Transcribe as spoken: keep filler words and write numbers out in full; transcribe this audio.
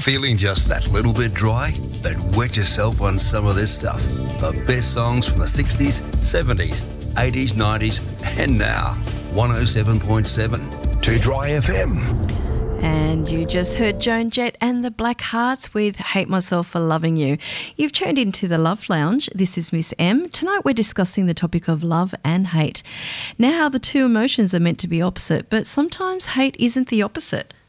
Feeling just that little bit dry? Then wet yourself on some of this stuff. The best songs from the sixties, seventies, eighties, nineties and now. one oh seven point seven to Dry F M. And you just heard Joan Jett and the Black Hearts with Hate Myself for Loving You. You've tuned into the Love Lounge. This is Miss M. Tonight we're discussing the topic of love and hate. Now, how the two emotions are meant to be opposite, but sometimes hate isn't the opposite.